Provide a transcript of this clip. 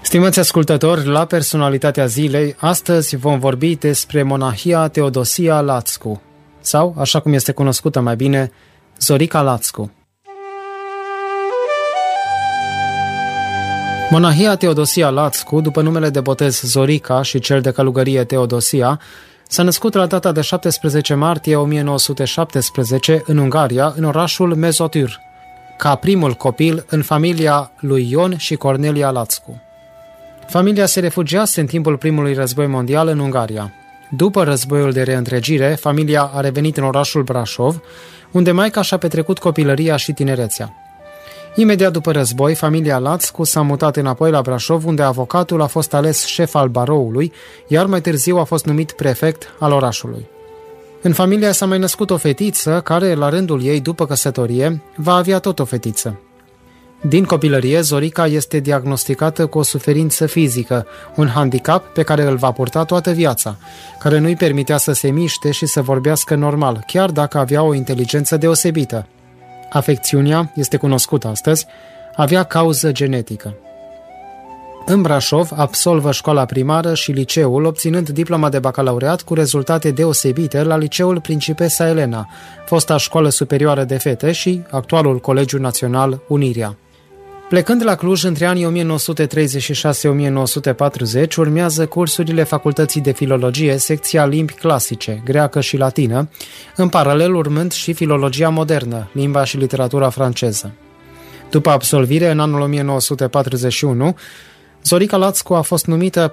Stimați ascultători, la Personalitatea Zilei, astăzi vom vorbi despre monahia Teodosia Lațcu, sau, așa cum este cunoscută mai bine, Zorica Lațcu. Monahia Teodosia Lațcu, după numele de botez Zorica și cel de călugărie Teodosia, s-a născut la data de 17 martie 1917 în Ungaria, în orașul Mezotür, ca primul copil în familia lui Ion și Cornelia Lațcu. Familia se refugiase în timpul primului război mondial în Ungaria. După războiul de reîntregire, familia a revenit în orașul Brașov, unde maica și-a petrecut copilăria și tinerețea. Imediat după război, familia Lațcu s-a mutat înapoi la Brașov, unde avocatul a fost ales șef al baroului, iar mai târziu a fost numit prefect al orașului. În familia s-a mai născut o fetiță, care, la rândul ei, după căsătorie, va avea tot o fetiță. Din copilărie, Zorica este diagnosticată cu o suferință fizică, un handicap pe care îl va purta toată viața, care nu-i permitea să se miște și să vorbească normal, chiar dacă avea o inteligență deosebită. Afecțiunea, este cunoscută astăzi, avea cauză genetică. În Brașov absolvă școala primară și liceul, obținând diploma de bacalaureat cu rezultate deosebite la Liceul Principesa Elena, fosta școală superioară de fete și actualul Colegiu Național Unirea. Plecând la Cluj între anii 1936-1940, urmează cursurile Facultății de Filologie, secția limbi clasice, greacă și latină, în paralel urmând și filologia modernă, limba și literatura franceză. După absolvire, în anul 1941, Zorica Lațcu a fost numită